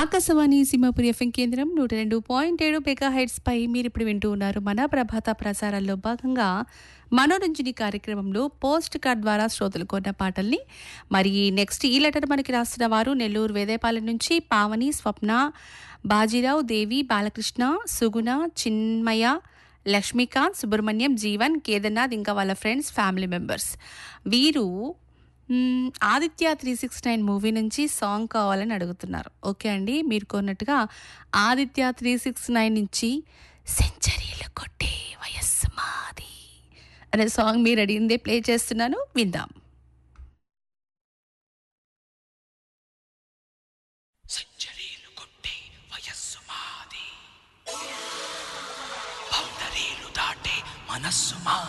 Akashvani Simhapuri FM కేంద్రం 102.7 megahertz పై మీరు ఇప్పుడు వింటూ ఉన్నారు. మన ప్రభాత ప్రసారాల్లో భాగంగా మనోరంజని కార్యక్రమంలో పోస్ట్ కార్డ్ ద్వారా శ్రోతలు కొన్న పాటల్ని మరి నెక్స్ట్ ఈ లెటర్ మనకి రాస్తున్న వారు నెల్లూరు వేదేపాలెం నుంచి పావని, స్వప్న, బాజీరావు, దేవి, బాలకృష్ణ, సుగుణ, చిన్మయ, లక్ష్మీకాంత్, సుబ్రహ్మణ్యం, జీవన్, కేదార్నాథ్, ఇంకా వాళ్ళ ఫ్రెండ్స్, ఫ్యామిలీ మెంబర్స్. వీరు ఆదిత్య 369 మూవీ నుంచి సాంగ్ కావాలని అడుగుతున్నారు. ఓకే అండి, మీరు కొన్నట్టుగా ఆదిత్య 369 నుంచి సెంచరీలు కొట్టే వయస్సు మాది అనే సాంగ్ మీరు అడిగిందే ప్లే చేస్తున్నాను, విందాం. సెంచరీలు కొట్టే వయస్సు మాది, బౌండరీలు దాటే మనస్సు మాది.